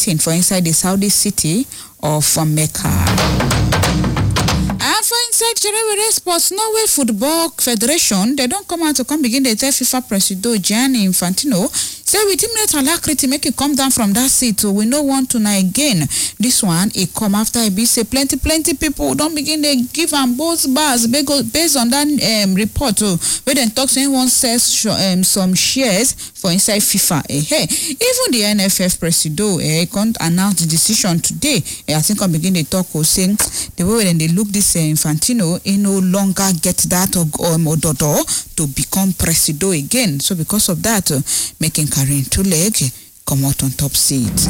meeting for inside the Saudi city of Mecca. And for inside Jeremy Sports, Norway Football Federation, they don't come out to come begin the tell FIFA President Gianni Infantino. Say with him let alacrity make it come down from that seat. So we no want to now again. This one it come after it be say plenty people don't begin they give them both bars based on that report where they talk saying one says some shares for inside FIFA. Hey, even the NFF president can't announce the decision today. I think I begin they talk saying the way when they look this Infantino, he no longer get that Ododo to become president again. So because of that, making Karim Tuleg come out on top seat.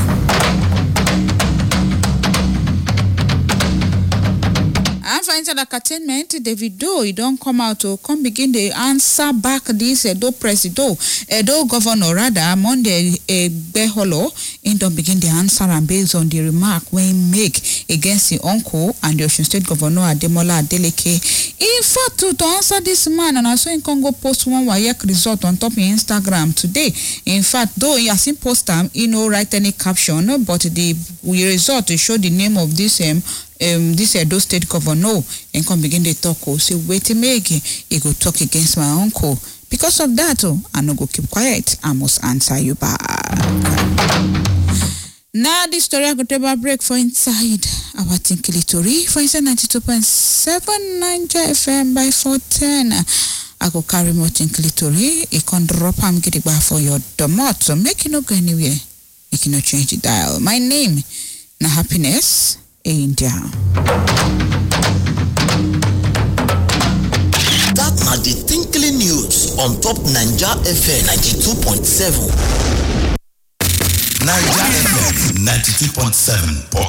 And for inside entertainment, Davido, he don't come out to come begin the answer back this Edo president, Edo governor rather, Monday Beholo, he don't begin the answer and based on the remark when he make against the uncle and the Osun State Governor Ademola Adeleke. In fact, to answer this man, and I saw in Congo post one WAEC result on top of Instagram today. In fact, though he has post them, he no write any caption, but the result to show the name of this this Edo State Governor and come begin the talk. Say wait to make he go talk against my uncle. Because of that, I no go keep quiet. I must answer you back. Now this story I go take a break for inside our Tinkilitori for inside 92.7 Niger FM by 410. I go carry more Tinkilitori. You can drop am get it back for your domot. So make you no go anywhere. You cannot change the dial. My name na Happiness India. That na the Tinkling News on top Niger FM 92.7. Niger FM 92.7 Port